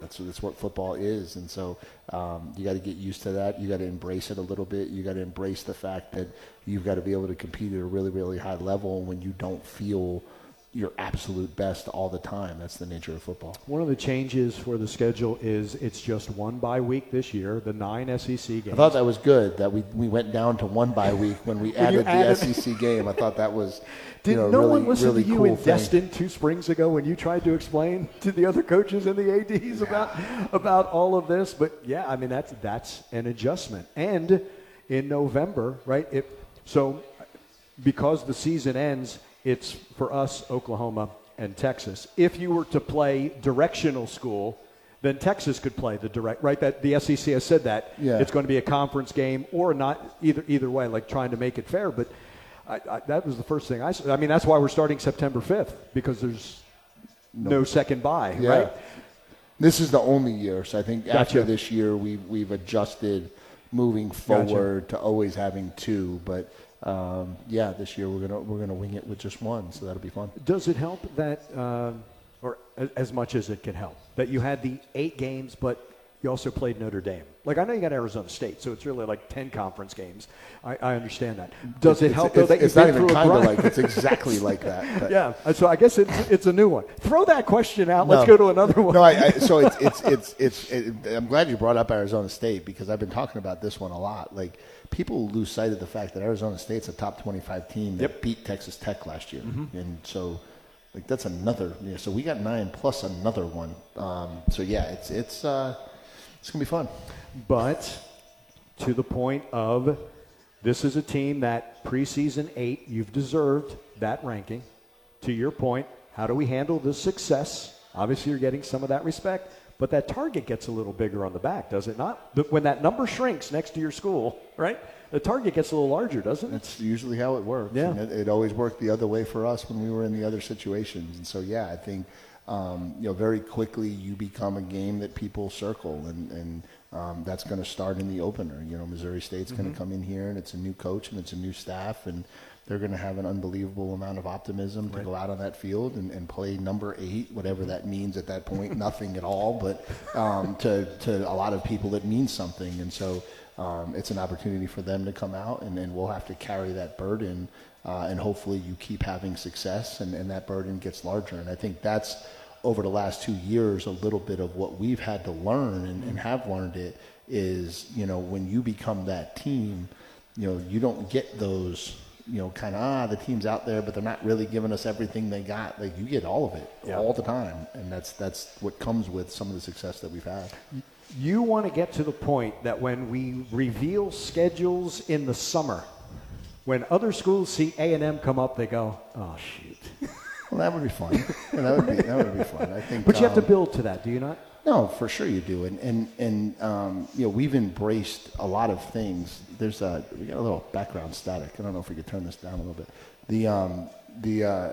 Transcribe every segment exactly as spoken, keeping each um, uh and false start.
That's, that's what football is. And so um, you got to get used to that. You got to embrace it a little bit. You got to embrace the fact that you've got to be able to compete at a really, really high level when you don't feel your absolute best all the time. That's the nature of football. One of the changes for the schedule is it's just one bye week this year, the nine S E C games. I thought that was good that we, we went down to one bye week when we added the added... S E C game. I thought that was Did you know, no really, one listen really to you cool in thing. Destin two springs ago when you tried to explain to the other coaches and the A Ds about about all of this? But yeah, I mean that's that's an adjustment. And in November, right? It so because the season ends, it's for us Oklahoma and Texas. If you were to play directional school, then Texas could play the direct, right? That the S E C has said that yeah. it's going to be a conference game or not, either either way, like trying to make it fair. But I, I, that was the first thing I said. I mean, that's why we're starting September fifth, because there's no, no second bye, yeah. right? This is the only year, so I think Gotcha. after this year we've we've adjusted moving forward gotcha. to always having two, but. Um, yeah, this year we're gonna we're gonna wing it with just one, so that'll be fun. Does it help that, uh, or as much as it can help, that you had the eight games, but you also played Notre Dame? Like I know you got Arizona State, so it's really like ten conference games. I, I understand that. Does it's, it help it's, though it's, that it's you've not been even through kind a of grind? like it's exactly like that. But. Yeah, so I guess it's it's a new one. Throw that question out. No. Let's go to another one. No, I, I, so it's it's it's it's. It, I'm glad you brought up Arizona State because I've been talking about this one a lot. Like. People lose sight of the fact that Arizona State's a top twenty-five team that yep. beat Texas Tech last year. Mm-hmm. And so, like, that's another. You know, so we got nine plus another one. Um, so, yeah, it's it's uh, it's going to be fun. But to the point of this is a team that preseason eight, you've deserved that ranking. To your point, how do we handle the success? Obviously, you're getting some of that respect. But that target gets a little bigger on the back, does it not? But when that number shrinks next to your school, right, the target gets a little larger, doesn't it? That's usually how it works. Yeah. And it, it always worked the other way for us when we were in the other situations. And so, yeah, I think, um, you know, very quickly you become a game that people circle. And, and um, that's going to start in the opener. You know, Missouri State's mm-hmm. going to come in here, and it's a new coach and it's a new staff. And they're going to have an unbelievable amount of optimism to right. go out on that field and, and play number eight, whatever that means at that point, nothing at all. But um, to, to a lot of people, it means something. And so um, it's an opportunity for them to come out, and, and we'll have to carry that burden. Uh, and hopefully you keep having success, and, and that burden gets larger. And I think that's, over the last two years, a little bit of what we've had to learn and, and have learned it is, you know, when you become that team, you know, you don't get those – you know, kind of, ah, the team's out there, but they're not really giving us everything they got. Like, you get all of it yeah. all the time, and that's that's what comes with some of the success that we've had. You want to get to the point that when we reveal schedules in the summer, when other schools see A and M come up, they go, oh, shoot. Well, that would be fun. Yeah, that would be that would be fun. I think. But you um, have to build to that, do you not? No, for sure you do, and and and um, you know, we've embraced a lot of things. There's a we got a little background static. I don't know if we could turn this down a little bit. The um, the uh,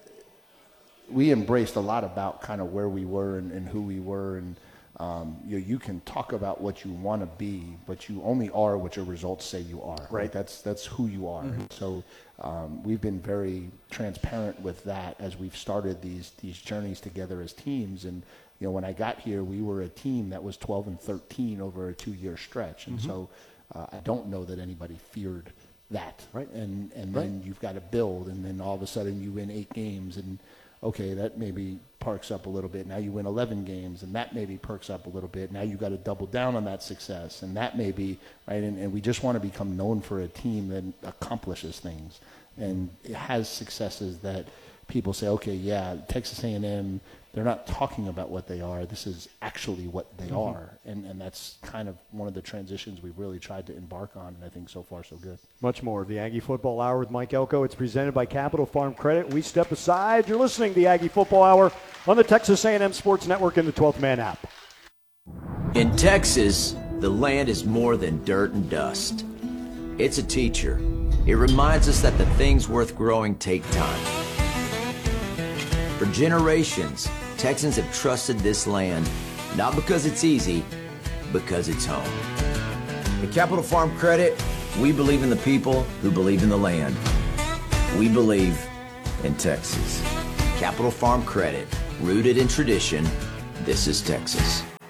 we embraced a lot about kind of where we were and, and who we were, and um, you know, you can talk about what you want to be, but you only are what your results say you are. Right. right? That's that's who you are. Mm-hmm. So um, we've been very transparent with that as we've started these these journeys together as teams. And you know, when I got here, we were a team that was twelve and thirteen over a two-year stretch, and mm-hmm. so uh, I don't know that anybody feared that. Right. And and right. then you've got to build, and then all of a sudden you win eight games, and okay, that maybe perks up a little bit. Now you win eleven games, and that maybe perks up a little bit. Now you got to double down on that success, and that may be right. And, and we just want to become known for a team that accomplishes things and it has successes that people say, okay, yeah, Texas A and M, they're not talking about what they are. This is actually what they mm-hmm. are. And and that's kind of one of the transitions we've really tried to embark on, and I think so far so good. Much more of the Aggie Football Hour with Mike Elko. It's presented by Capital Farm Credit. We step aside. You're listening to the Aggie Football Hour on the Texas A and M Sports Network and the twelfth Man app. In Texas, the land is more than dirt and dust. It's a teacher. It reminds us that the things worth growing take time. For generations, Texans have trusted this land, not because it's easy, because it's home. At Capital Farm Credit, we believe in the people who believe in the land. We believe in Texas. Capital Farm Credit, rooted in tradition, this is Texas.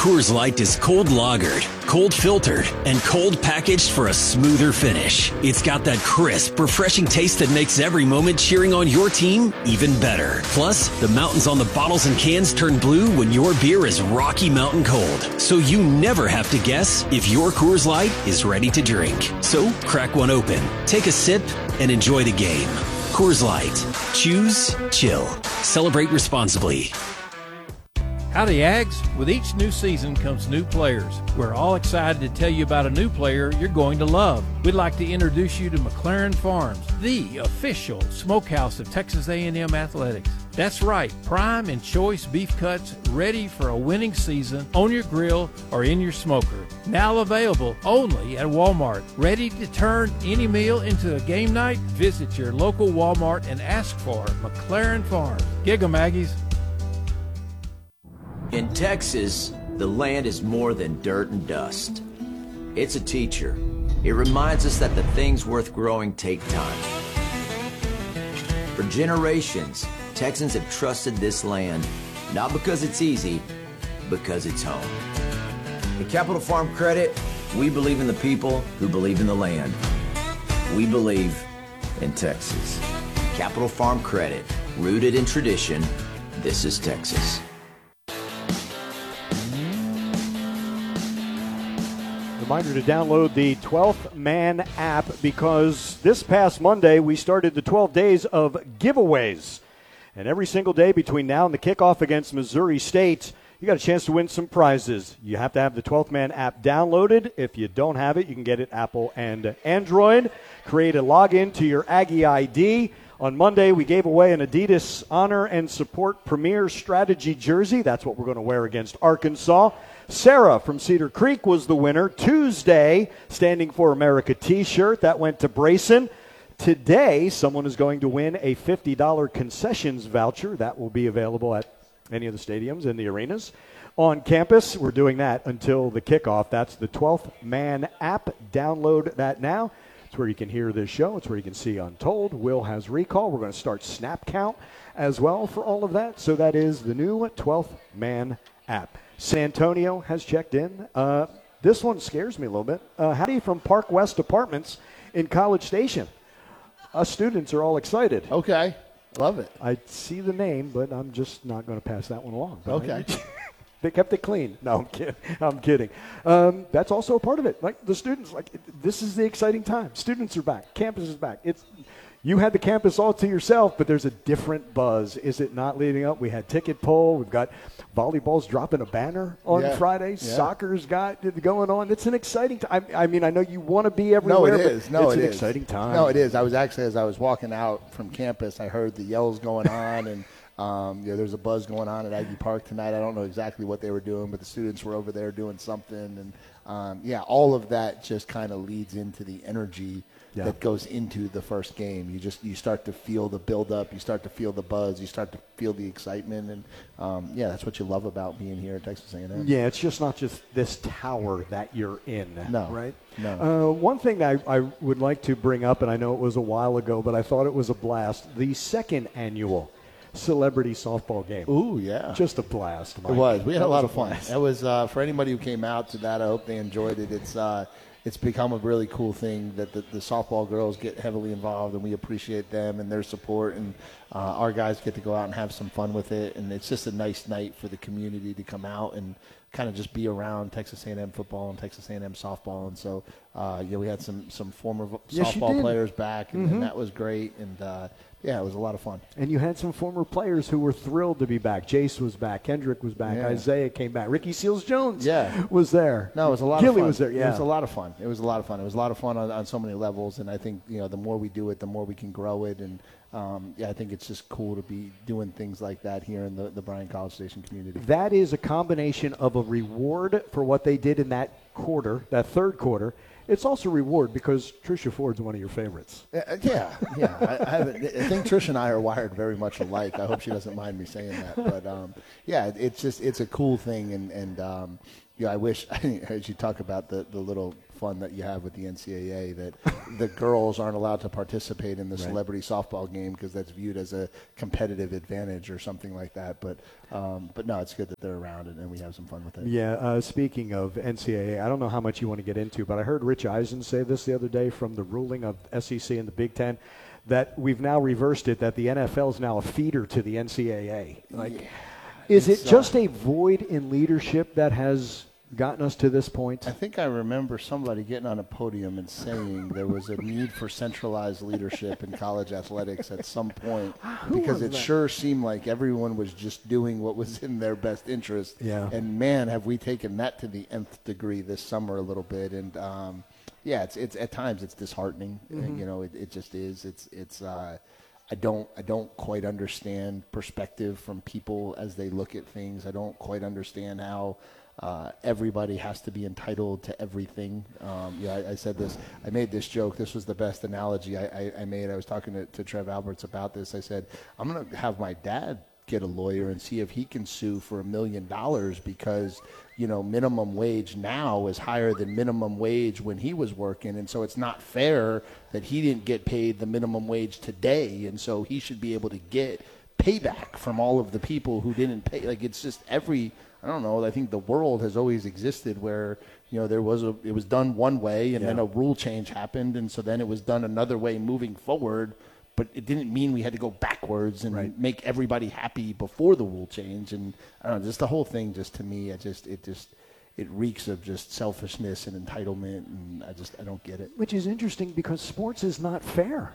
Coors Light is cold lagered, cold filtered, and cold packaged for a smoother finish. It's got that crisp, refreshing taste that makes every moment cheering on your team even better. Plus, the mountains on the bottles and cans turn blue when your beer is Rocky Mountain cold. So you never have to guess if your Coors Light is ready to drink. So crack one open, take a sip, and enjoy the game. Coors Light. Choose chill. Celebrate responsibly. Howdy, Ags. With each new season comes new players. We're all excited to tell you about a new player you're going to love. We'd like to introduce you to McLaren Farms, the official smokehouse of Texas A and M athletics. That's right, prime and choice beef cuts ready for a winning season on your grill or in your smoker. Now available only at Walmart. Ready to turn any meal into a game night? Visit your local Walmart and ask for McLaren Farms. Gig 'em, Aggies. In Texas, the land is more than dirt and dust. It's a teacher. It reminds us that the things worth growing take time. For generations, Texans have trusted this land, not because it's easy, because it's home. At Capital Farm Credit, we believe in the people who believe in the land. We believe in Texas. Capital Farm Credit, rooted in tradition. This is Texas. Reminder to download the twelfth Man app because this past Monday we started the twelve days of giveaways. And every single day between now and the kickoff against Missouri State, you got a chance to win some prizes. You have to have the twelfth Man app downloaded. If you don't have it, you can get it Apple and Android. Create a login to your Aggie I D. On Monday, we gave away an Adidas Honor and Support Premier Strategy jersey. That's what we're going to wear against Arkansas. Sarah from Cedar Creek was the winner. Tuesday, Standing for America t-shirt. That went to Brayson. Today, someone is going to win a fifty dollars concessions voucher. That will be available at any of the stadiums and the arenas. On campus, we're doing that until the kickoff. That's the twelfth Man app. Download that now. It's where you can hear this show. It's where you can see Untold. Will has recall. We're going to start Snap Count as well for all of that. So that is the new twelfth Man app. San Antonio has checked in. Uh, this one scares me a little bit. Uh, Hattie from Park West Apartments in College Station. Us students are all excited. Okay. Love it. I see the name, but I'm just not going to pass that one along. Okay. They kept it clean. No, I'm kidding. I'm kidding. Um, that's also a part of it. Like the students, like this is the exciting time. Students are back. Campus is back. It's you had the campus all to yourself, but there's a different buzz. Is it not leading up? We had ticket pull. We've got volleyball's dropping a banner on yeah. Friday. Yeah. Soccer's got it going on. It's an exciting time. I, I mean, I know you want to be everywhere. No, it is. No, it's it an is. exciting time. No, it is. I was actually, as I was walking out from campus, I heard the yells going on, and um, you know, there's a buzz going on at Aggie Park tonight. I don't know exactly what they were doing, but the students were over there doing something, and um, yeah, all of that just kind of leads into the energy yeah. that goes into the first game. You just you start to feel the build-up, you start to feel the buzz, you start to feel the excitement, and um, yeah, that's what you love about being here at Texas A and M. Yeah, it's just not just this tower that you're in. No, right? No. Uh, one thing I, I would like to bring up, and I know it was a while ago, but I thought it was a blast. The second annual celebrity softball game. Ooh, yeah. Just a blast, Mike. It was. We had that a lot was of fun. blast. It was uh, for anybody who came out to that. I hope they enjoyed it. It's uh, it's become a really cool thing that the, the softball girls get heavily involved, and we appreciate them and their support. And uh, our guys get to go out and have some fun with it. And it's just a nice night for the community to come out and kind of just be around Texas A and M football and Texas A and M softball. And so, uh, you know, we had some some former yes, softball players back, and, mm-hmm. and that was great. And uh, yeah, it was a lot of fun. And you had some former players who were thrilled to be back. Jace was back. Kendrick was back. Yeah. Isaiah came back. Ricky Seals-Jones yeah. was there. No, it was a lot Gilly of fun. was there, yeah. It was a lot of fun. It was a lot of fun. It was a lot of fun on, on so many levels, and I think, you know, the more we do it, the more we can grow it. And, um, yeah, I think it's just cool to be doing things like that here in the, the Bryan College Station community. That is a combination of a reward for what they did in that quarter, that third quarter. It's also reward because Tricia Ford's one of your favorites. Uh, yeah, yeah. I, I, have, I think Trish and I are wired very much alike. I hope she doesn't mind me saying that. But, um, yeah, it's just it's a cool thing. And, and um, Yeah, I wish, as you talk about the, the little fun that you have with the N C double A, that the girls aren't allowed to participate in the celebrity softball game because that's viewed as a competitive advantage or something like that. But um, but no, it's good that they're around and, and we have some fun with it. Yeah, uh, speaking of N C double A, I don't know how much you want to get into, but I heard Rich Eisen say this the other day from the ruling of S E C and the Big Ten, that we've now reversed it, that the N F L is now a feeder to the N C double A. Like, Yeah. is It's, it just a void in leadership that has gotten us to this point? I think I remember somebody getting on a podium and saying there was a need for centralized leadership in college athletics at some point because it sure seemed like everyone was just doing what was in their best interest. Yeah. And man, have we taken that to the nth degree this summer a little bit. And um, yeah, it's it's at times it's disheartening. Mm-hmm. You know, it, it just is. It's it's. Uh, I don't I don't quite understand perspective from people as they look at things. I don't quite understand how uh, everybody has to be entitled to everything. Um, yeah, I, I said this. I made this joke. This was the best analogy I, I, I made. I was talking to, to Trev Alberts about this. I said, I'm going to have my dad get a lawyer and see if he can sue for a million dollars because, you know, minimum wage now is higher than minimum wage when he was working. And so it's not fair that he didn't get paid the minimum wage today. And so he should be able to get payback from all of the people who didn't pay. Like, it's just every, I don't know, I think the world has always existed where, you know, there was a, it was done one way and Yeah. then a rule change happened. And so then it was done another way moving forward. But it didn't mean we had to go backwards and Right. make everybody happy before the rule change. And I don't know, just the whole thing, just to me, it just, it just, it reeks of just selfishness and entitlement. And I just, I don't get it. Which is interesting because sports is not fair.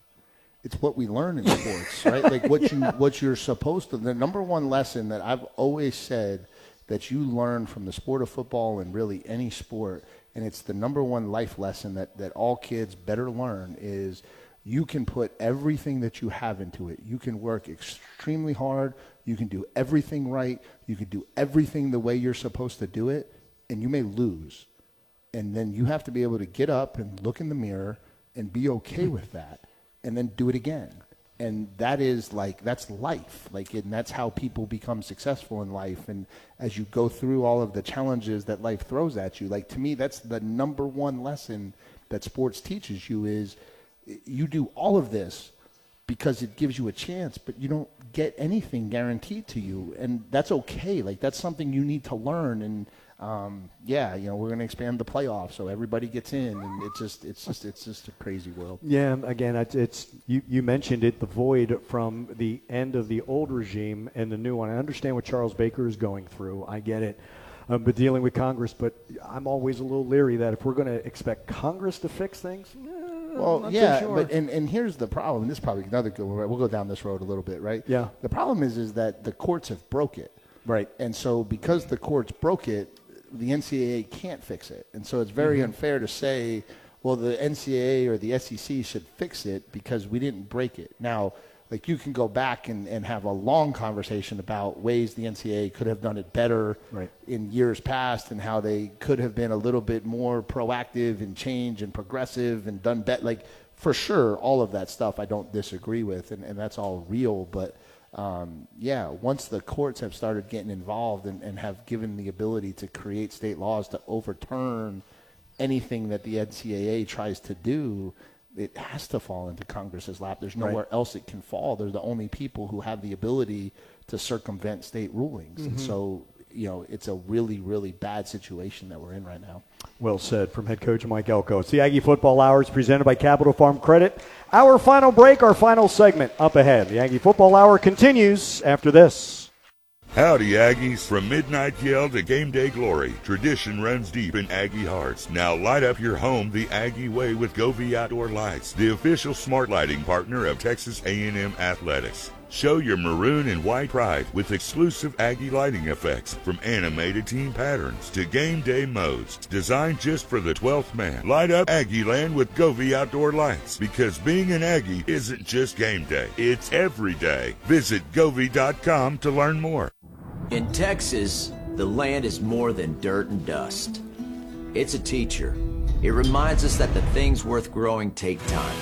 It's what we learn in sports, right? Like what you, what you're supposed to. The number one lesson that I've always said that you learn from the sport of football and really any sport, and it's the number one life lesson that that all kids better learn is. You can put everything that you have into it. You can work extremely hard. You can do everything right. You can do everything the way you're supposed to do it, and you may lose. And then you have to be able to get up and look in the mirror and be okay with that, and then do it again. And that is like, that's life. Like, and that's how people become successful in life. And as you go through all of the challenges that life throws at you, like, to me, that's the number one lesson that sports teaches you is, you do all of this because it gives you a chance, but you don't get anything guaranteed to you. And that's okay. Like, that's something you need to learn. And, um, yeah, you know, we're going to expand the playoffs so everybody gets in. And it's just, it's just, it's just a crazy world. Yeah, again, it's, it's you, you mentioned it, the void from the end of the old regime and the new one. I understand what Charles Baker is going through. I get it. Um, but dealing with Congress, but I'm always a little leery that if we're going to expect Congress to fix things, eh, Well, I'm not yeah, so sure. but and, and here's the problem. And this is probably another good one. Right? We'll go down this road a little bit, right? Yeah. The problem is, is that the courts have broke it. Right. And so because the courts broke it, the N C double A can't fix it. And so it's very Mm-hmm. unfair to say, well, the N C double A or the S E C should fix it because we didn't break it. Now, like, you can go back and, and have a long conversation about ways the N C double A could have done it better Right. in years past and how they could have been a little bit more proactive and change and progressive and done better. Like, for sure, all of that stuff I don't disagree with, and, and that's all real. But, um, yeah, once the courts have started getting involved and, and have given the ability to create state laws to overturn anything that the N C double A tries to do, it has to fall into Congress's lap. There's nowhere Right. else it can fall. They're the only people who have the ability to circumvent state rulings. Mm-hmm. And so, you know, it's a really, really bad situation that we're in right now. Well said from head coach Mike Elko. It's the Aggie Football Hour is presented by Capital Farm Credit. Our final break, our final segment up ahead. The Aggie Football Hour continues after this. Howdy, Aggies. From midnight yell to game day glory, tradition runs deep in Aggie hearts. Now light up your home the Aggie way with Govee Outdoor Lights, the official smart lighting partner of Texas A and M Athletics. Show your maroon and white pride with exclusive Aggie lighting effects, from animated team patterns to game day modes, designed just for the twelfth man. Light up Aggie land with Govee Outdoor Lights, because being an Aggie isn't just game day, it's every day. Visit govee dot com to learn more. In Texas, the land is more than dirt and dust. It's a teacher. It reminds us that the things worth growing take time.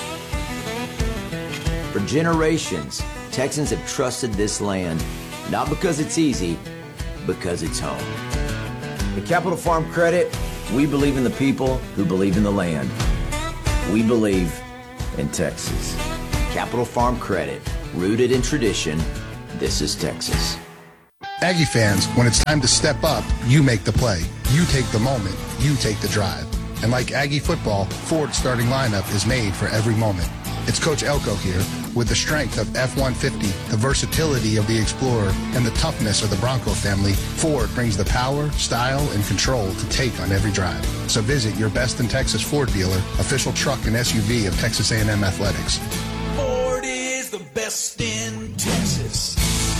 For generations, Texans have trusted this land, not because it's easy, because it's home. At Capital Farm Credit, we believe in the people who believe in the land. We believe in Texas. Capital Farm Credit, rooted in tradition. This is Texas. Aggie fans, when it's time to step up, you make the play. You take the moment. You take the drive. And like Aggie football, Ford's starting lineup is made for every moment. It's Coach Elko here. With the strength of F one fifty, the versatility of the Explorer, and the toughness of the Bronco family, Ford brings the power, style, and control to take on every drive. So visit your Best in Texas Ford dealer, official truck and S U V of Texas A and M Athletics. Ford is the best in Texas.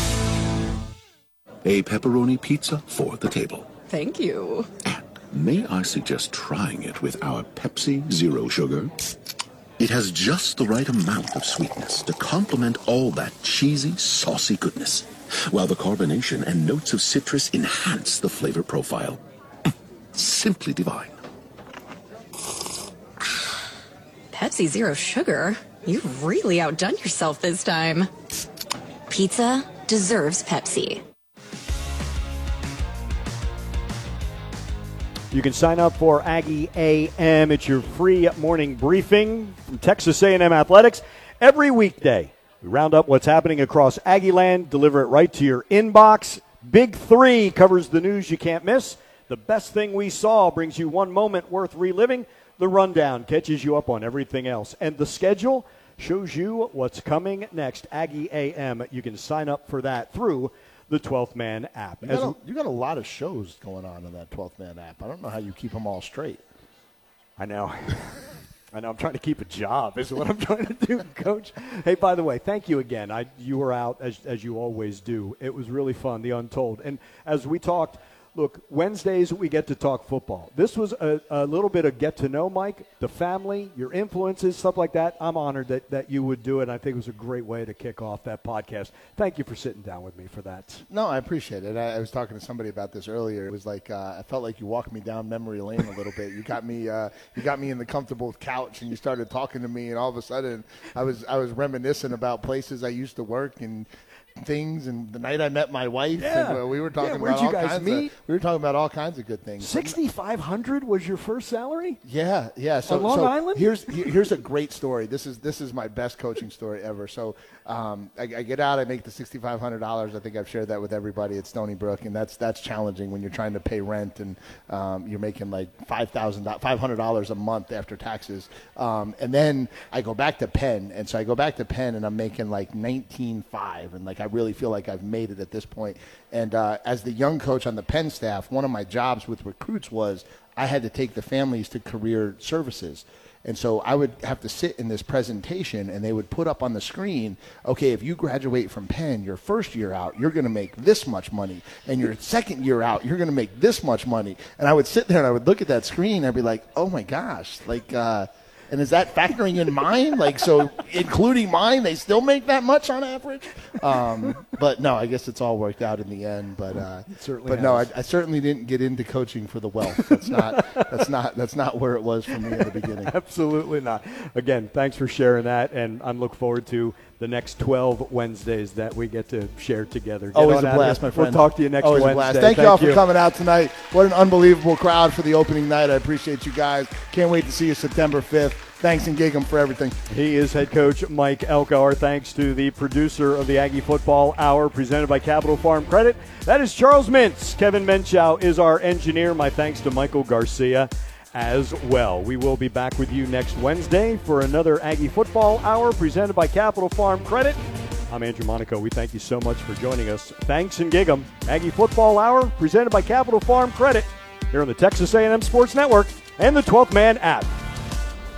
A pepperoni pizza for the table. Thank you. And may I suggest trying it with our Pepsi Zero Sugar? It has just the right amount of sweetness to complement all that cheesy, saucy goodness, while the carbonation and notes of citrus enhance the flavor profile. Simply divine. Pepsi Zero Sugar? You've really outdone yourself this time. Pizza deserves Pepsi. You can sign up for Aggie A M. It's your free morning briefing from Texas A and M Athletics every weekday. We round up what's happening across Aggie land, deliver it right to your inbox. Big Three covers the news you can't miss. The Best Thing We Saw brings you one moment worth reliving. The Rundown catches you up on everything else. And the schedule shows you what's coming next. Aggie A M. You can sign up for that through the twelfth Man app. You got, a, you got a lot of shows going on in that twelfth Man app. I don't know how you keep them all straight. I know. I know. I'm trying to keep a job is what I'm trying to do, Coach. Hey, by the way, thank you again. I, you were out, as, as you always do. It was really fun, The Untold. And as we talked, look, Wednesdays we get to talk football. This was a, a little bit of get to know Mike, the family, your influences, stuff like that. I'm honored that, that you would do it. I think it was a great way to kick off that podcast. Thank you for sitting down with me for that. No, I appreciate it. I, I was talking to somebody about this earlier. It was like uh, I felt like you walked me down memory lane a little bit. You got me, uh, you got me in the comfortable couch, and you started talking to me, and all of a sudden, I was I was reminiscing about places I used to work and things, and the night I met my wife, yeah. and, uh, we were talking yeah, about where'd all you guys kinds meet? of we were talking about all kinds of good things. sixty-five hundred was your first salary? Yeah, yeah. So, On Long so Island? Here's here's a great story. This is this is my best coaching story ever. So um, I, I get out, I make the sixty-five hundred dollars. I think I've shared that with everybody at Stony Brook, and that's that's challenging when you're trying to pay rent and um, you're making like five thousand five hundred dollars a month after taxes. Um, and then I go back to Penn, and so I go back to Penn, and I'm making like nineteen five, and like I really feel like I've made it at this point. And uh, as the young coach on the Penn staff, one of my jobs with recruits was I had to take the families to career services. And so I would have to sit in this presentation, and they would put up on the screen, okay, if you graduate from Penn, your first year out, you're going to make this much money. And your second year out, you're going to make this much money. And I would sit there, and I would look at that screen, and I'd be like, oh, my gosh, like uh, – and is that factoring in mine? Like, so including mine, they still make that much on average? Um, but no, I guess it's all worked out in the end. But uh, certainly but no, I, has. I certainly didn't get into coaching for the wealth. That's not that's not that's not where it was for me in the beginning. Absolutely not. Again, thanks for sharing that, and I look forward to the next twelve Wednesdays that we get to share together. Get Always on a out blast, here. my friend. We'll talk to you next Always Wednesday. a blast. Thank, Thank you all you. for coming out tonight. What an unbelievable crowd for the opening night. I appreciate you guys. Can't wait to see you September fifth. Thanks and Gig'em for everything. He is head coach Mike Elko. Our thanks to the producer of the Aggie Football Hour presented by Capital Farm Credit. That is Charles Mintz. Kevin Menchow is our engineer. My thanks to Michael Garcia as well. We will be back with you next Wednesday for another Aggie Football Hour presented by Capital Farm Credit. I'm Andrew Monaco. We thank you so much for joining us. Thanks and Gig'em. Aggie Football Hour presented by Capital Farm Credit here on the Texas A and M Sports Network and the twelfth Man app.